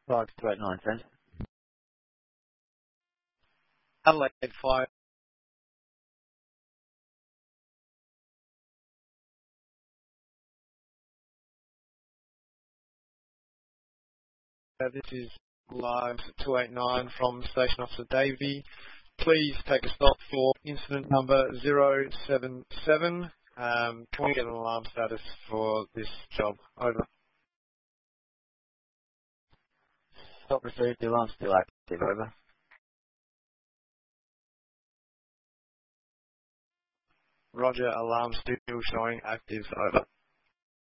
5289, send. Adelaide Fire. This is Live 289 from Station Officer Davey. Please take a stop for incident number 077. Can we get an alarm status for this job? Over. Stop received, the alarm's still active, over. Roger, alarm still showing active, over.